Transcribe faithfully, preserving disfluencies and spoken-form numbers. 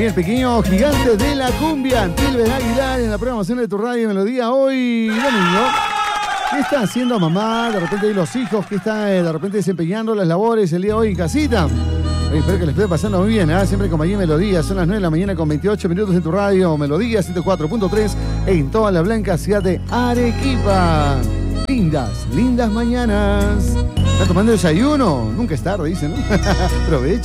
el pequeño gigante de la cumbia, Tilber Aguilar, en la programación de tu radio Melodía hoy domingo. ¿Qué está haciendo mamá? De repente hay los hijos que están eh, de repente desempeñando las labores el día de hoy en casita. Oye, espero que les esté pasando muy bien, ¿eh? Siempre con Allí Melodía. Son las nueve de la mañana con veintiocho minutos en tu radio Melodía ciento cuatro punto tres en toda la blanca ciudad de Arequipa. Lindas, lindas mañanas. ¿Está tomando desayuno? Nunca es tarde, dicen, ¿no? Aproveche.